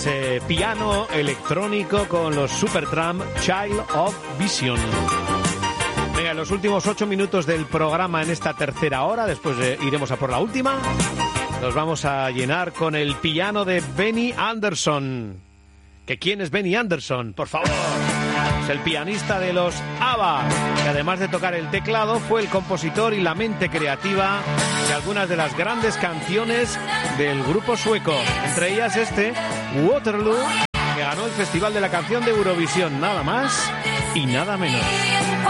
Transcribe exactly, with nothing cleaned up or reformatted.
Eh, piano electrónico con los Supertramp, Child of Vision. Venga, en los últimos ocho minutos del programa en esta tercera hora, después eh, iremos a por la última, nos vamos a llenar con el piano de Benny Andersson. ¿Que quién es Benny Andersson? Por favor. Es el pianista de los ABBA, que además de tocar el teclado fue el compositor y la mente creativa de algunas de las grandes canciones del grupo sueco, entre ellas este Waterloo, que ganó el Festival de la Canción de Eurovisión, nada más y nada menos.